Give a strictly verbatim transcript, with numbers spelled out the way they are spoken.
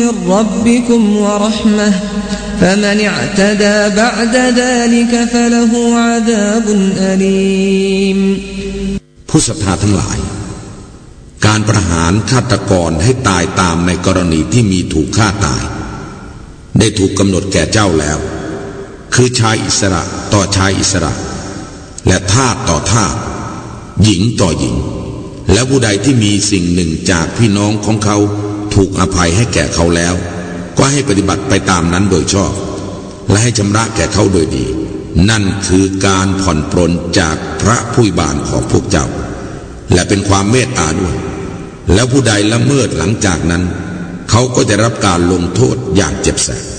من ربكم ورحمة فمن اعتدى بعد ذلك فله عذاب أليم ผู้ศรัทธาทั้งหลายการประหารฆาตกรให้ตายตามในกรณีที่มีถูกฆ่าตายได้ถูกกำหนดแก่เจ้าแล้วคือชายอิสระต่อชายอิสระและทาสต่อทาสหญิงต่อหญิงและผู้ใดที่มีสิ่งหนึ่งจากพี่น้องของเขาถูกอภัยให้แก่เขาแล้วก็ให้ปฏิบัติไปตามนั้นโดยชอบและให้ชำระแก่เขาโดยดีนั่นคือการผ่อนปรนจากพระผู้อวยบานของพวกเจ้าและเป็นความเมตตาด้วยแล้วผู้ใดละเมิดหลังจากนั้นเขาก็จะรับการลงโทษอย่างเจ็บแสบ